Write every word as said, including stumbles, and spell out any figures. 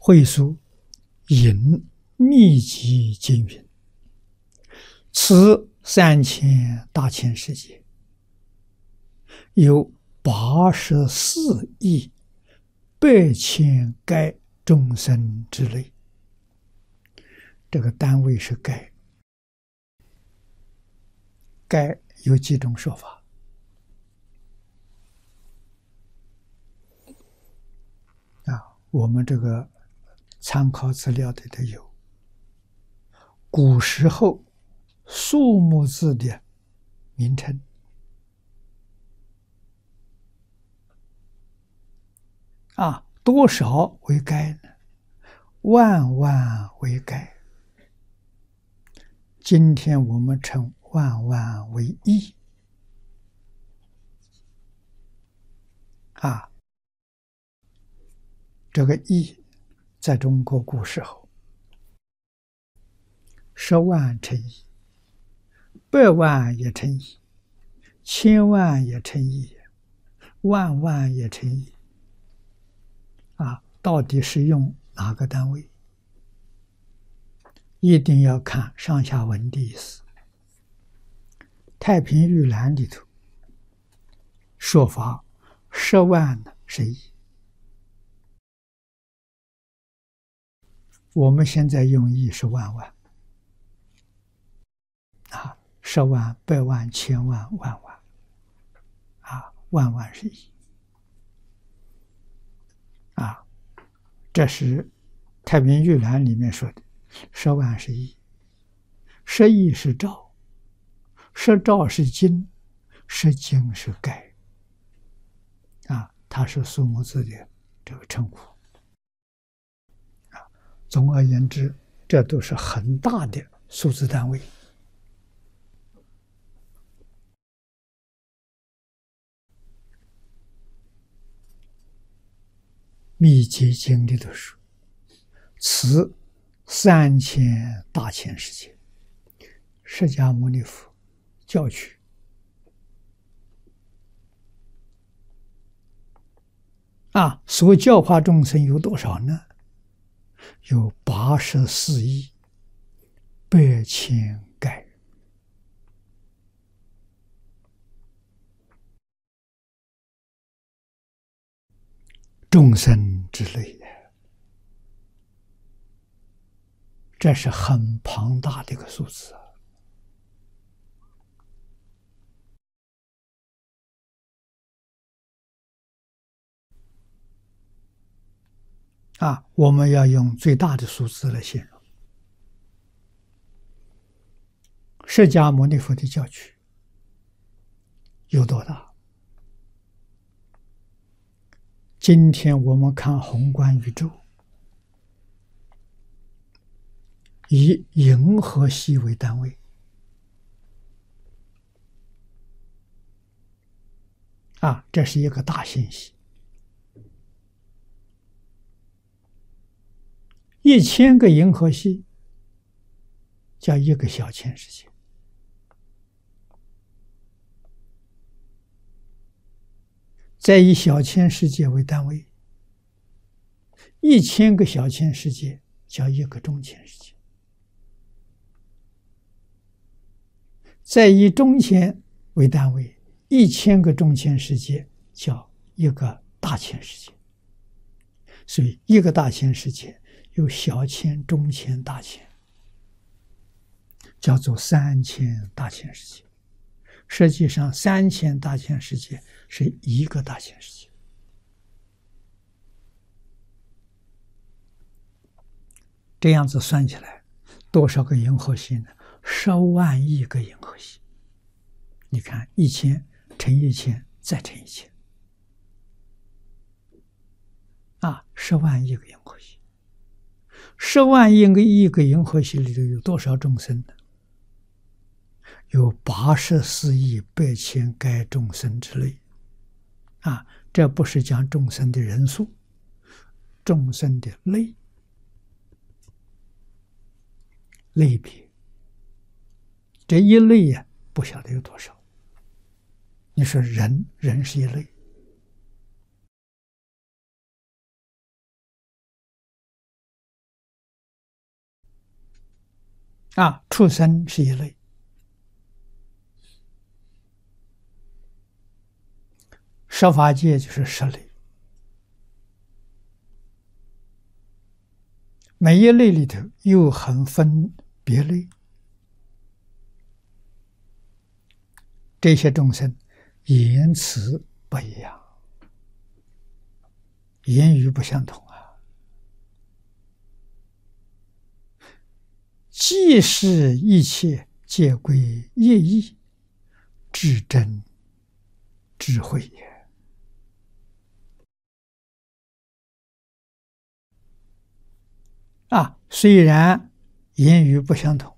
会疏引密集经云：此三千大千世界，有八十四亿百千该众生之类。这个单位是该，该有几种说法啊？我们这个参考资料里头有古时候数目字的名称啊，多少为该呢？万万为该。今天我们称万万为亿啊。这个亿在中国古时候，十万乘亿，百万也乘亿，千万也乘亿，万万也乘亿啊。到底是用哪个单位？一定要看上下文的意思。太平御览里头说法，十万呢是亿。我们现在用亿是万万啊，十万、百万、千万、万万啊，万万是亿啊。这是太平御览里面说的，十万是亿，十亿是兆，十兆是斤，十斤是该啊，它是数目字的这个称呼啊。总而言之，这都是很大的数字单位。密集经里头说，此三千大千世界，释迦牟尼佛教区啊，所教化众生有多少呢？有八十四亿百千该。众生之类的，这是很庞大的一个数字啊！我们要用最大的数字来形容。释迦牟尼佛的教区有多大？今天我们看宏观宇宙，以银河系为单位啊，这是一个大星系。一千个银河系叫一个小千世界，再以小千世界为单位，一千个小千世界叫一个中千世界，再以中千为单位，一千个中千世界叫一个大千世界。所以一个大千世界有小千、中千、大千，叫做三千大千世界。实际上三千大千世界是一个大千世界。这样子算起来，多少个银河系呢？十万亿个银河系。你看，一千乘一千，再乘一千，啊，十万亿个银河系。十万亿个亿个银河系里头有多少众生呢？有八十四亿百千该众生之类啊，这不是讲众生的人数，众生的类类别，这一类呀、啊，不晓得有多少。你说人，人是一类， 啊，畜生是一类，十法界就是十类，每一类里头又很分别类，这些众生言辞不一样，言语不相同啊。即是一切皆归业意，至真智慧也。啊，虽然言语不相同，